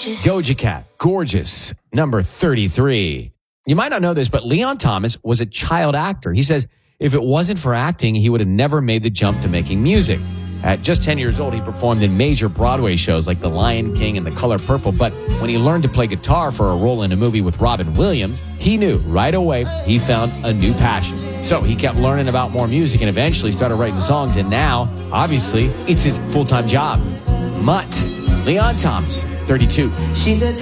gorgeous. Doja Cat, Gorgeous, number 33. You might not know this, but Leon Thomas was a child actor. He says if it wasn't for acting, he would have never made the jump to making music. At just 10 years old, he performed in major Broadway shows like The Lion King and The Color Purple. But when he learned to play guitar for a role in a movie with Robin Williams, he knew right away he found a new passion. So he kept learning about more music and eventually started writing songs. And now, obviously, it's his full-time job. Mutt, Leon Thomas, 32. She's a